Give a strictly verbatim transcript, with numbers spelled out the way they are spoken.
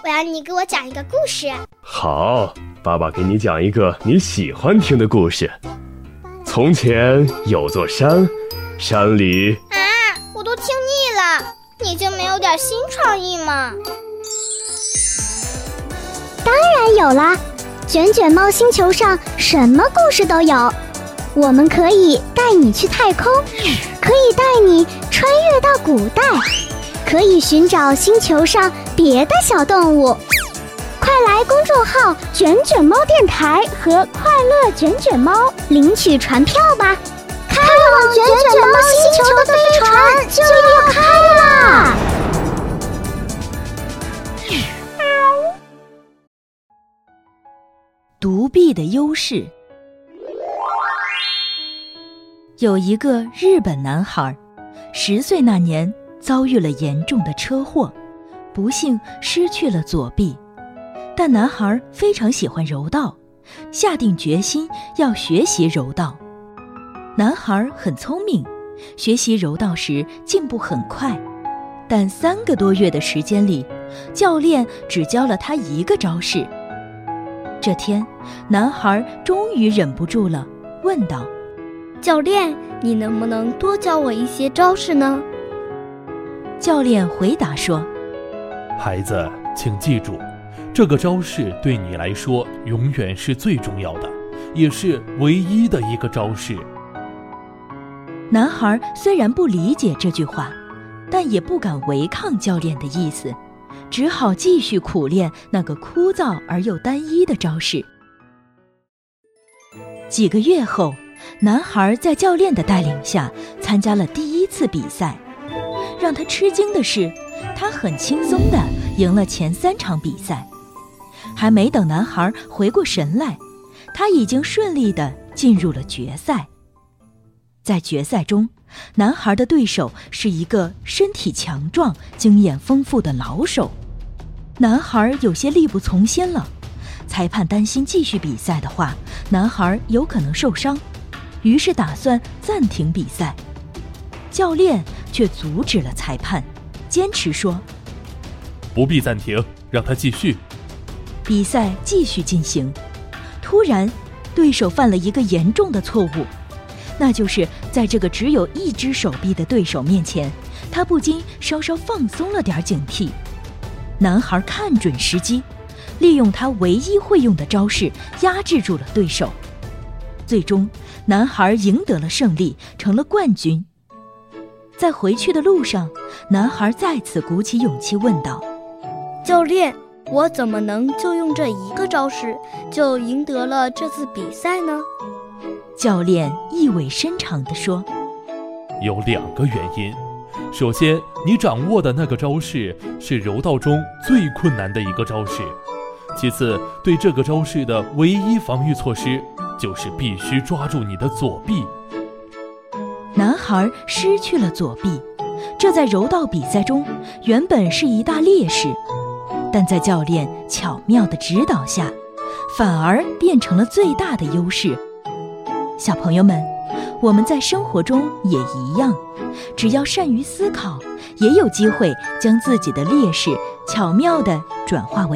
我要你给我讲一个故事。 好，爸爸给你讲一个你喜欢听的故事。从前有座山，山里…… 啊，我都听腻了，你就没有点新创意吗？ 当然有啦，卷卷猫星球上什么故事都有。我们可以带你去太空，可以带你穿越到古代，可以寻找星球上别的小动物。快来公众号卷卷猫电台和快乐卷卷猫领取船票吧，开往卷卷猫星球的飞船就要开啦！ 独臂的优势。有一个日本男孩，十岁那年遭遇了严重的车祸，不幸失去了左臂。但男孩非常喜欢柔道，下定决心要学习柔道。男孩很聪明，学习柔道时进步很快，但三个多月的时间里，教练只教了他一个招式。这天，男孩终于忍不住了，问道： 教练，你能不能多教我一些招式呢？ 教练回答说： 孩子，请记住，这个招式对你来说永远是最重要的，也是唯一的一个招式。 男孩虽然不理解这句话，但也不敢违抗教练的意思，只好继续苦练那个枯燥而又单一的招式。几个月后，男孩在教练的带领下参加了第一次比赛。让他吃惊的是，他很轻松地赢了前三场比赛。还没等男孩回过神来，他已经顺利地进入了决赛。在决赛中，男孩的对手是一个身体强壮、经验丰富的老手。男孩有些力不从心了，裁判担心继续比赛的话，男孩有可能受伤，于是打算暂停比赛。教练却阻止了裁判，坚持说： 不必暂停，让他继续。 比赛继续进行。突然，对手犯了一个严重的错误，那就是在这个只有一只手臂的对手面前，他不禁稍稍放松了点警惕。男孩看准时机，利用他唯一会用的招式压制住了对手。最终，男孩赢得了胜利，成了冠军。在回去的路上，男孩再次鼓起勇气问道： 教练，我怎么能就用这一个招式就赢得了这次比赛呢？ 教练意味深长地说： 有两个原因。首先，你掌握的那个招式是柔道中最困难的一个招式。其次，对这个招式的唯一防御措施就是必须抓住你的左臂。 男孩失去了左臂，这在柔道比赛中原本是一大劣势，但在教练巧妙的指导下，反而变成了最大的优势。小朋友们，我们在生活中也一样，只要善于思考，也有机会将自己的劣势巧妙地转化为